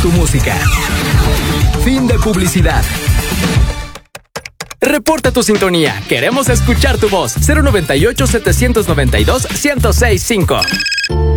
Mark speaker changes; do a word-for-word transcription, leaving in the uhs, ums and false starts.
Speaker 1: tu música. Fin de publicidad. Reporta tu sintonía. Queremos escuchar tu voz. cero noventa y ocho, setecientos noventa y dos, ciento seis punto cinco.